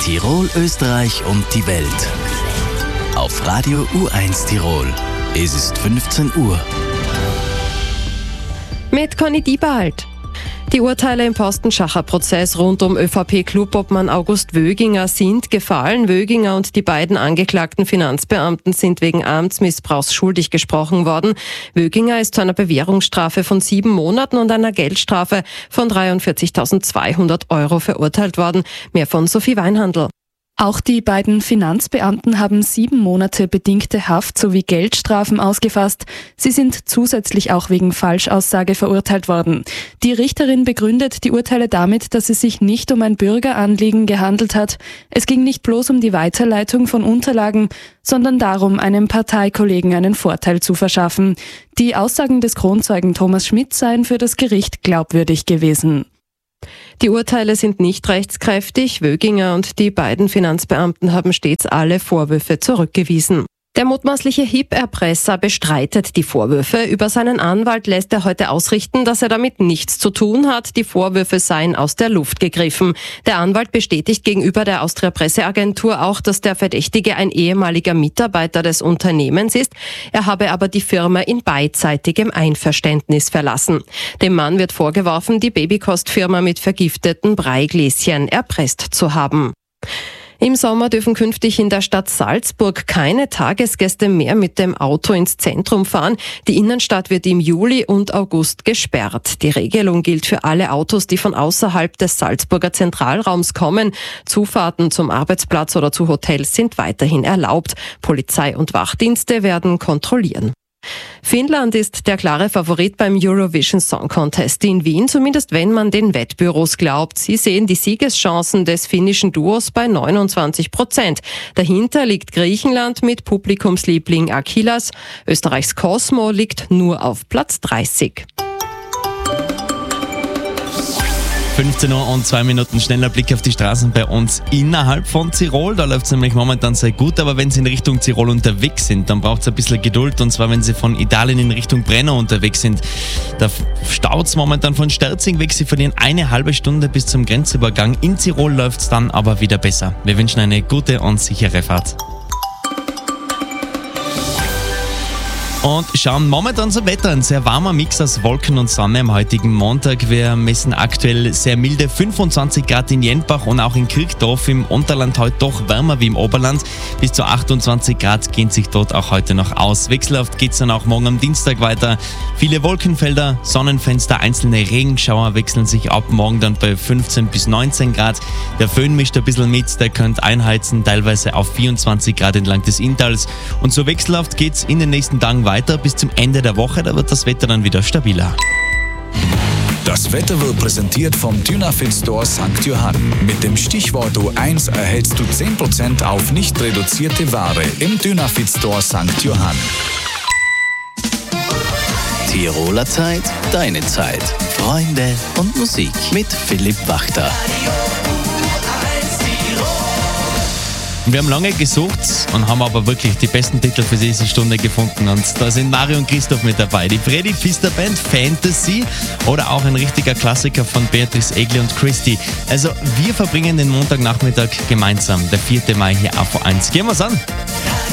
Tirol, Österreich und die Welt. Auf Radio U1 Tirol. Es ist 15 Uhr. Mit Conny Diebald. Die Urteile im Postenschacher-Prozess rund um ÖVP-Clubobmann August Wöginger sind gefallen. Wöginger und die beiden angeklagten Finanzbeamten sind wegen Amtsmissbrauchs schuldig gesprochen worden. Wöginger ist zu einer Bewährungsstrafe von 7 Monaten und einer Geldstrafe von 43.200 € verurteilt worden. Mehr von Sophie Weinhandl. Auch die beiden Finanzbeamten haben 7 Monate bedingte Haft sowie Geldstrafen ausgefasst. Sie sind zusätzlich auch wegen Falschaussage verurteilt worden. Die Richterin begründet die Urteile damit, dass es sich nicht um ein Bürgeranliegen gehandelt hat. Es ging nicht bloß um die Weiterleitung von Unterlagen, sondern darum, einem Parteikollegen einen Vorteil zu verschaffen. Die Aussagen des Kronzeugen Thomas Schmidt seien für das Gericht glaubwürdig gewesen. Die Urteile sind nicht rechtskräftig. Wöginger und die beiden Finanzbeamten haben stets alle Vorwürfe zurückgewiesen. Der mutmaßliche HIP-Erpresser bestreitet die Vorwürfe. Über seinen Anwalt lässt er heute ausrichten, dass er damit nichts zu tun hat. Die Vorwürfe seien aus der Luft gegriffen. Der Anwalt bestätigt gegenüber der Austria-Presseagentur auch, dass der Verdächtige ein ehemaliger Mitarbeiter des Unternehmens ist. Er habe aber die Firma in beidseitigem Einverständnis verlassen. Dem Mann wird vorgeworfen, die Babykostfirma mit vergifteten Breigläschen erpresst zu haben. Im Sommer dürfen künftig in der Stadt Salzburg keine Tagesgäste mehr mit dem Auto ins Zentrum fahren. Die Innenstadt wird im Juli und August gesperrt. Die Regelung gilt für alle Autos, die von außerhalb des Salzburger Zentralraums kommen. Zufahrten zum Arbeitsplatz oder zu Hotels sind weiterhin erlaubt. Polizei und Wachdienste werden kontrollieren. Finnland ist der klare Favorit beim Eurovision Song Contest in Wien, zumindest wenn man den Wettbüros glaubt. Sie sehen die Siegeschancen des finnischen Duos bei 29%. Dahinter liegt Griechenland mit Publikumsliebling Achilles. Österreichs Cosmo liegt nur auf Platz 30. 15 Uhr und 2 Minuten, schneller Blick auf die Straßen bei uns innerhalb von Tirol. Da läuft es nämlich momentan sehr gut, aber wenn Sie in Richtung Tirol unterwegs sind, dann braucht es ein bisschen Geduld. Und zwar, wenn Sie von Italien in Richtung Brenno unterwegs sind, da staut es momentan von Sterzing weg. Sie verlieren eine halbe Stunde bis zum Grenzübergang. In Tirol läuft es dann aber wieder besser. Wir wünschen eine gute und sichere Fahrt. Und schauen momentan zum Wetter. Ein sehr warmer Mix aus Wolken und Sonne am heutigen Montag. Wir messen aktuell sehr milde 25 Grad in Jenbach und auch in Kirchdorf im Unterland heute doch wärmer wie im Oberland. Bis zu 28 Grad gehen sich dort auch heute noch aus. Wechselhaft geht es dann auch morgen am Dienstag weiter. Viele Wolkenfelder, Sonnenfenster, einzelne Regenschauer wechseln sich ab. Morgen dann bei 15 bis 19 Grad. Der Föhn mischt ein bisschen mit, der könnte einheizen, teilweise auf 24 Grad entlang des Inntals. Und so wechselhaft geht es in den nächsten Tagen weiter bis zum Ende der Woche, da wird das Wetter dann wieder stabiler. Das Wetter wird präsentiert vom Dynafit Store St. Johann. Mit dem Stichwort U1 erhältst du 10% auf nicht reduzierte Ware im Dynafit Store St. Johann. Tiroler Zeit, deine Zeit. Freunde und Musik mit Philipp Wachter. Wir haben lange gesucht und haben aber wirklich die besten Titel für diese Stunde gefunden. Und da sind Mario und Christoph mit dabei. Die Freddy Pfister Band Fantasy oder auch ein richtiger Klassiker von Beatrice Egli und Christy. Also wir verbringen den Montagnachmittag gemeinsam. Der 4. Mai hier auf 1. Gehen wir's an!